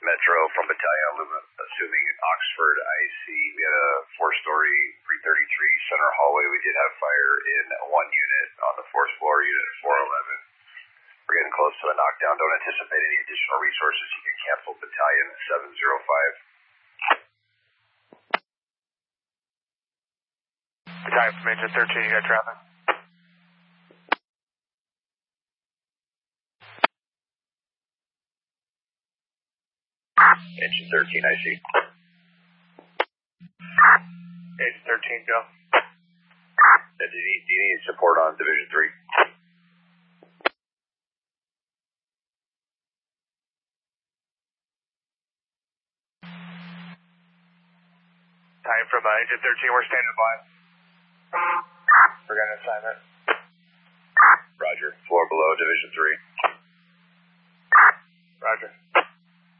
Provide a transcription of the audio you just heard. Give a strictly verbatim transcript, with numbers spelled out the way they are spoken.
Metro from Battalion, assuming Oxford I C. We had a four-story three thirty-three center hallway. We did have fire in one unit on the fourth floor, unit four eleven. We're getting close to a knockdown. Don't anticipate any additional resources. You can cancel Battalion seven zero five. Battalion from Engine thirteen, you got traffic. Engine thirteen, I see. Engine thirteen, go. Do you, need, do you need support on Division three? Time from uh, Engine thirteen, we're standing by. We're going to assign it. Roger. Floor below, Division three.